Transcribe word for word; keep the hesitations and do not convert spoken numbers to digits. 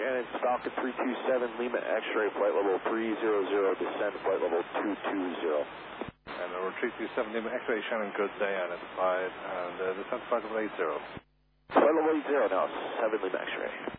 Shannon, Falcon three two seven, Lima X-ray, flight level three zero zero, descend flight level two two zero. And uh, three two seven, Lima X-ray, Shannon, good day, identified, and uh, descend flight level eight zero. Flight level eight zero now, seven Lima X-ray.